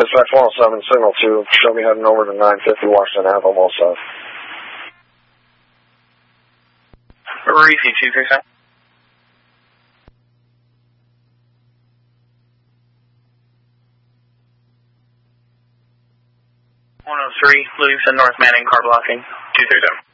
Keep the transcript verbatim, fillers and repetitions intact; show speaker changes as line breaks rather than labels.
Dispatch one oh seven, signal two. Show me heading over to nine fifty Washington Ave, almost south.
Reefy two three seven. one oh three, Livingston North Manning, car blocking. two three seven.